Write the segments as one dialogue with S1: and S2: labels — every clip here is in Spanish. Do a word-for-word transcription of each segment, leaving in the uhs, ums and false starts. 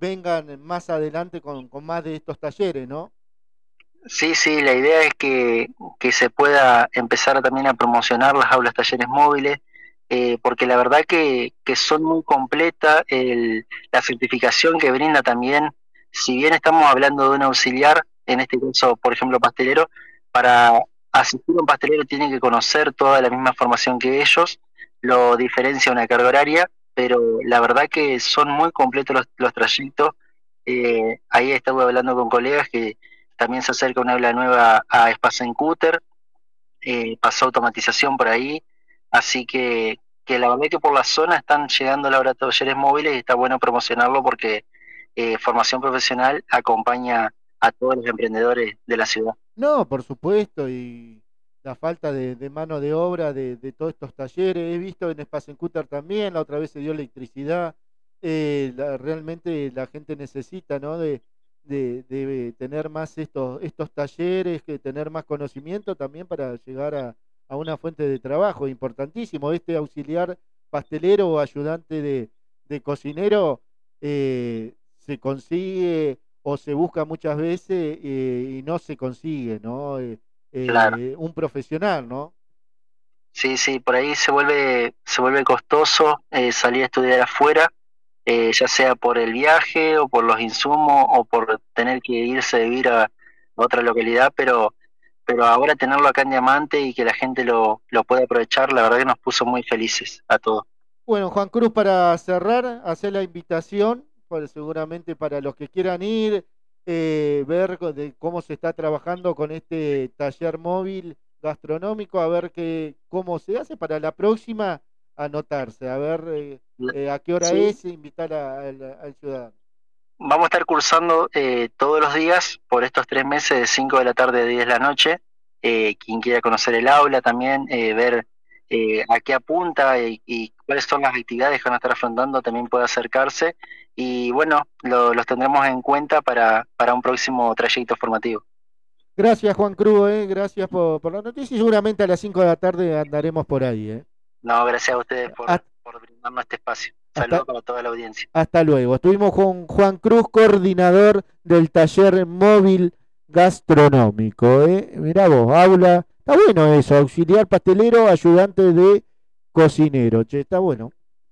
S1: vengan más adelante con, con más de estos talleres, ¿no?
S2: Sí, sí, la idea es que, que se pueda empezar también a promocionar las aulas talleres móviles, eh, porque la verdad que, que son muy completas, el, la certificación que brinda también, si bien estamos hablando de un auxiliar, en este caso, por ejemplo, pastelero, para asistir a un pastelero tiene que conocer toda la misma formación que ellos, lo diferencia una carga horaria, pero la verdad que son muy completos los, los trayectos. Eh, ahí estaba hablando con colegas que también se acerca una aula nueva a Spacencúter, eh, pasó automatización por ahí, así que, que la verdad que por la zona están llegando ahora talleres móviles y está bueno promocionarlo porque eh, formación profesional acompaña a todos los emprendedores de la ciudad.
S1: No, por supuesto, y la falta de, de mano de obra de, de todos estos talleres. He visto en Spacencúter también, la otra vez se dio electricidad. Eh, la- realmente la gente necesita, ¿no? De, de, de tener más estos, estos talleres, que tener más conocimiento también para llegar a, a una fuente de trabajo importantísimo. Este auxiliar pastelero o ayudante de, de cocinero eh, se consigue o se busca muchas veces eh, y no se consigue, ¿no? Eh,
S2: Claro,
S1: eh, un profesional, ¿no?
S2: sí, sí, por ahí se vuelve, se vuelve costoso eh, salir a estudiar afuera, eh, ya sea por el viaje o por los insumos o por tener que irse a vivir a otra localidad, pero pero ahora tenerlo acá en Diamante y que la gente lo, lo pueda aprovechar, la verdad que nos puso muy felices a todos.
S1: Bueno, Juan Cruz, para cerrar, hacer la invitación, pues, seguramente para los que quieran ir, eh, ver co- de cómo se está trabajando con este taller móvil gastronómico, a ver qué, cómo se hace para la próxima, anotarse, a ver eh, eh, a qué hora
S2: Sí,
S1: es, e invitar a- al al ciudadano.
S2: vamos a estar cursando eh, todos los días por estos tres meses de cinco de la tarde a diez de la noche. Eh, quien quiera conocer el aula también, eh, ver eh, a qué apunta y, y cuáles son las actividades que van a estar afrontando, también puede acercarse. Y bueno, lo- los tendremos en cuenta para, para un próximo trayecto formativo.
S1: Gracias, Juan Cruz, eh, gracias por, por la noticia y seguramente a las cinco de la tarde andaremos por ahí. Eh.
S2: No, gracias a ustedes por,
S1: Hasta,
S2: por brindarnos este espacio.
S1: hasta,
S2: Saludos para toda la audiencia.
S1: hasta luego. Estuvimos con Juan Cruz, coordinador del taller móvil gastronómico. Eh. Mirá vos, aula. Está bueno eso, auxiliar pastelero, ayudante de cocinero. Che, está bueno.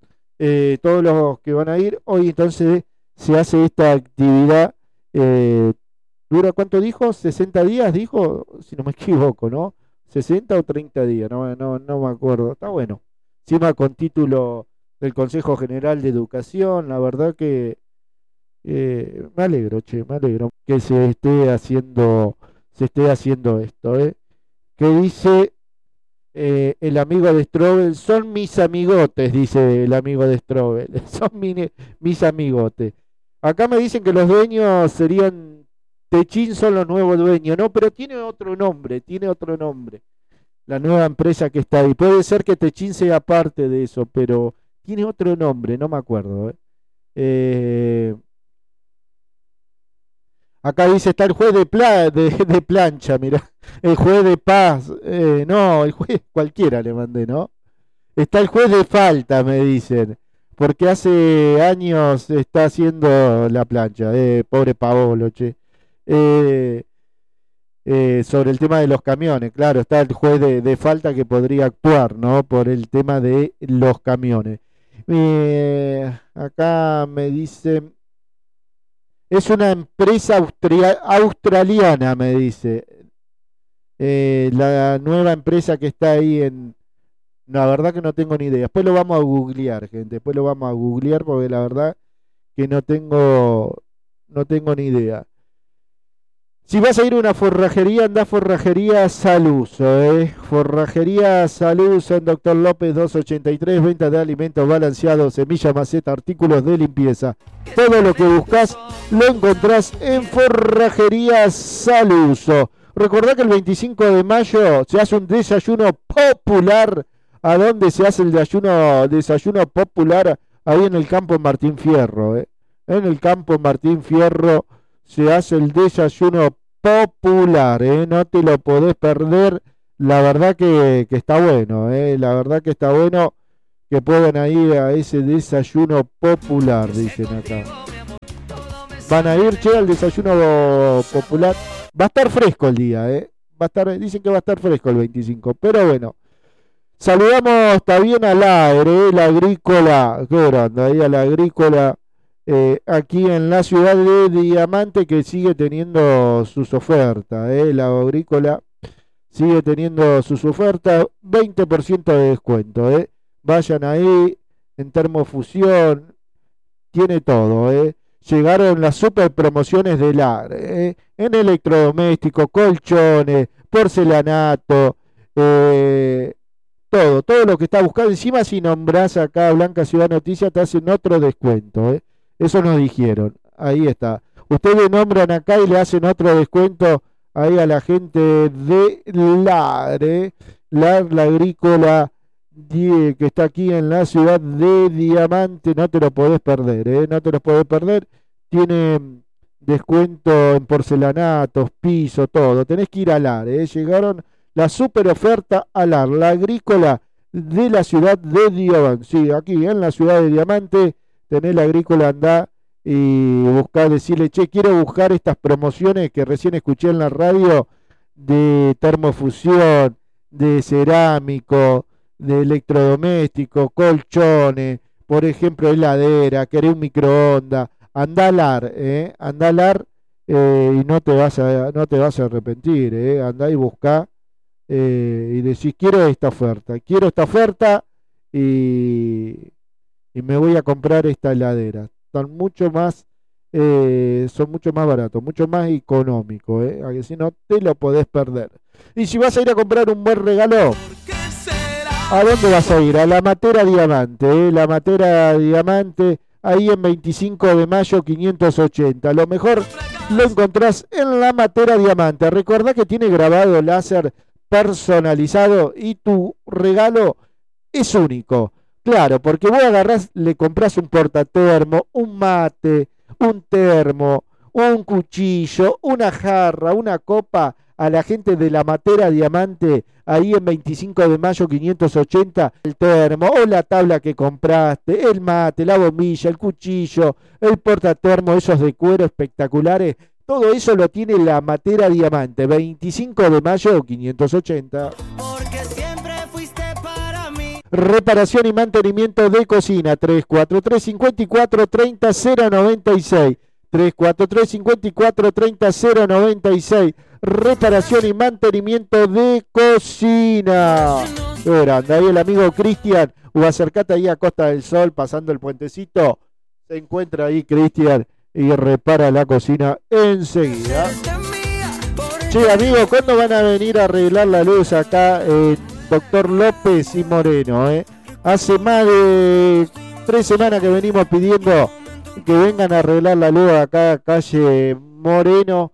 S1: Eh, todos los que van a ir, hoy entonces se hace esta actividad. eh, ¿Dura cuánto dijo? ¿Sesenta días dijo? Si no me equivoco, ¿no? ¿Sesenta o treinta días? No, no, no me acuerdo. Está bueno. Encima con título del Consejo General de Educación, la verdad que eh, me alegro, che, me alegro que se esté haciendo, se esté haciendo esto, ¿eh? ¿Qué dice eh, el amigo de Strobel? Son mis amigotes, dice el amigo de Strobel. Son mi- mis amigotes. Acá me dicen que los dueños serían Techin, son los nuevos dueños, ¿no? Pero tiene otro nombre, tiene otro nombre. La nueva empresa que está ahí. Puede ser que Techin sea parte de eso, pero tiene otro nombre, no me acuerdo. ¿Eh? Eh, Acá dice está el juez de, pla- de, de plancha, mira. El juez de paz. Eh, no, el juez cualquiera le mandé, ¿no? Está el juez de falta, me dicen. Porque hace años está haciendo la plancha. Eh, pobre Paolo, che. Eh, eh, sobre el tema de los camiones, claro, está el juez de, de falta que podría actuar, ¿no? Por el tema de los camiones. Eh, acá me dicen, es una empresa austria- australiana, me dice. Eh, la nueva empresa que está ahí en... No, la verdad que no tengo ni idea. Después lo vamos a googlear, gente. Después lo vamos a googlear porque la verdad que no tengo, no tengo ni idea. Si vas a ir a una forrajería, anda a Forrajería Saluso, ¿eh? Forrajería Saluso en Doctor López doscientos ochenta y tres, venta de alimentos balanceados, semilla, maceta, artículos de limpieza. Todo lo que buscas lo encontrás en Forrajería Saluso. Recordá que el veinticinco de mayo se hace un desayuno popular. ¿A dónde se hace el desayuno, desayuno popular? Ahí en el campo Martín Fierro, ¿eh? En el campo Martín Fierro se hace el desayuno popular, ¿eh? No te lo podés perder. La verdad que, que está bueno, ¿eh? La verdad que está bueno que puedan ir a ese desayuno popular, dicen acá. van a ir, che, al desayuno popular. Va a estar fresco el día, ¿eh? Va a estar, dicen que va a estar fresco el veinticinco, pero bueno. Saludamos también al aire, la agrícola, qué grande, ahí a la agrícola, eh, aquí en la ciudad de Diamante, que sigue teniendo sus ofertas, eh, la agrícola sigue teniendo sus ofertas, veinte por ciento de descuento, eh. Vayan ahí, en termofusión, tiene todo, eh. Llegaron las super promociones del A R, eh, en electrodoméstico, colchones, porcelanato, eh, todo, todo lo que está buscando. Encima, si nombrás acá Blanca Ciudad Noticias, te hacen otro descuento, ¿eh? Eso nos dijeron. Ahí está. Ustedes nombran acá y le hacen otro descuento ahí a la gente de LAR, ¿eh? LAR, la agrícola que está aquí en la ciudad de Diamante. No te lo podés perder, ¿eh? No te lo podés perder. Tiene descuento en porcelanatos, piso, todo. Tenés que ir a LAR, ¿eh? Llegaron la super oferta a LAR, la agrícola de la ciudad de Diamante. Sí, aquí en la ciudad de Diamante tenés la agrícola, andá y buscá, decirle, che, quiero buscar estas promociones que recién escuché en la radio de termofusión, de cerámico, de electrodoméstico, colchones, por ejemplo, heladera, querés un microondas, andá a LAR, eh, andá a LAR eh, y no te vas a, no te vas a arrepentir, eh, andá y buscá. Eh, y decís, quiero esta oferta, quiero esta oferta y, y me voy a comprar esta heladera. Están mucho más, eh, son mucho más baratos, mucho más económicos, eh, a que si no te lo podés perder. Y si vas a ir a comprar un buen regalo, ¿a dónde vas a ir? A la Matera Diamante, eh, la Matera Diamante, ahí en veinticinco de mayo quinientos ochenta. Lo mejor lo encontrás en la Matera Diamante. Recordá que tiene grabado láser personalizado y tu regalo es único. Claro, porque vos agarrás, le comprás un portatermo, un mate, un termo, un cuchillo, una jarra, una copa a la gente de la Matera Diamante, ahí en veinticinco de mayo quinientos ochenta, el termo o la tabla que compraste, el mate, la bombilla, el cuchillo, el portatermo, esos de cuero espectaculares. Todo eso lo tiene la Matera Diamante, veinticinco de mayo quinientos ochenta. Porque siempre fuiste para mí. Reparación y mantenimiento de cocina, tres cuatro tres, cinco cuatro, tres cero, cero nueve seis. tres cuatro tres, cinco cuatro, tres cero, cero nueve seis. Reparación y mantenimiento de cocina. Grande, ahí el amigo Cristian, o acercate ahí a Costa del Sol, pasando el puentecito. Se encuentra ahí Cristian y repara la cocina enseguida. Che, amigo, ¿cuándo van a venir a arreglar la luz acá en Doctor López y Moreno? Eh? Hace más de tres semanas que venimos pidiendo que vengan a arreglar la luz acá, calle Moreno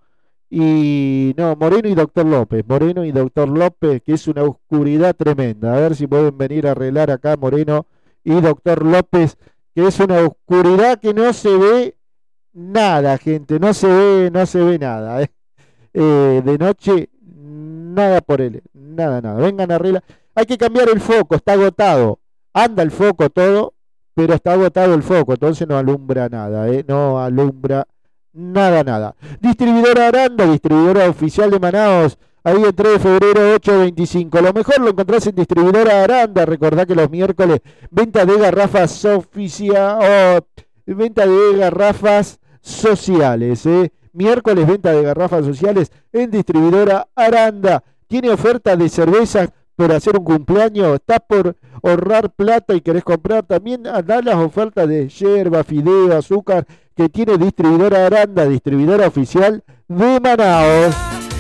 S1: y... No, Moreno y Doctor López. Moreno y Doctor López, que es una oscuridad tremenda. A ver si pueden venir a arreglar acá Moreno y Doctor López, que es una oscuridad que no se ve nada, gente, no se ve, no se ve nada, ¿eh? Eh, de noche, nada por él, nada, nada. Vengan a arreglar. Hay que cambiar el foco, está agotado. Anda el foco todo, pero está agotado el foco, entonces no alumbra nada, ¿eh? No alumbra nada, nada. Distribuidora Aranda, distribuidora oficial de Manaos, ahí el tres de febrero ocho veinticinco. Lo mejor lo encontrás en Distribuidora Aranda. Recordá que los miércoles, venta de garrafas oficial, oh, venta de garrafas sociales, ¿eh? Miércoles, venta de garrafas sociales en Distribuidora Aranda. Tiene oferta de cervezas por hacer un cumpleaños. Estás por ahorrar plata y querés comprar. También andá las ofertas de yerba, fideo, azúcar que tiene Distribuidora Aranda, distribuidora oficial de Manaos.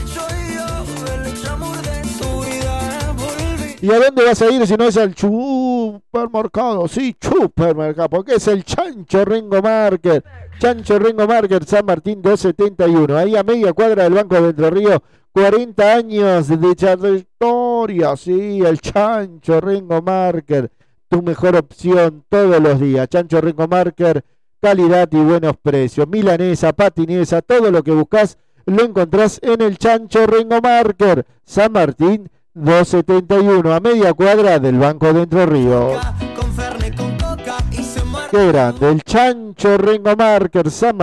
S1: ¿Y a dónde vas a ir si no es al supermercado? Sí, supermercado, porque es el Chancho Rengo Market. Chancho Rengo Market, San Martín doscientos setenta y uno. Ahí a media cuadra del Banco de Entre Ríos. cuarenta años de trayectoria. Sí, el Chancho Rengo Market. Tu mejor opción todos los días. Chancho Rengo Market, calidad y buenos precios. Milanesa, patinesa, todo lo que buscas lo encontrás en el Chancho Rengo Market. San Martín doscientos setenta y uno, a media cuadra del Banco de Entre Ríos. Qué grande, el Chancho Rengo Market, San